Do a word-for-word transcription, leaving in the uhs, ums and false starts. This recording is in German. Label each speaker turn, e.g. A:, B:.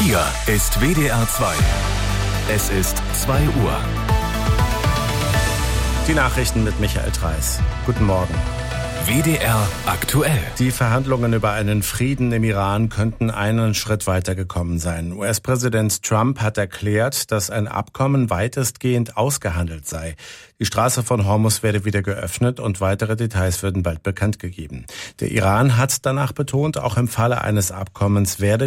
A: Hier ist W D R zwei. Es ist zwei Uhr.
B: Die Nachrichten mit Michael Threiss. Guten Morgen.
A: W D R aktuell.
B: Die Verhandlungen über einen Frieden im Iran könnten einen Schritt weiter gekommen sein. U S-Präsident Trump hat erklärt, dass ein Abkommen weitestgehend ausgehandelt sei. Die Straße von Hormuz werde wieder geöffnet und weitere Details würden bald bekannt gegeben. Der Iran hat danach betont, auch im Falle eines Abkommens werde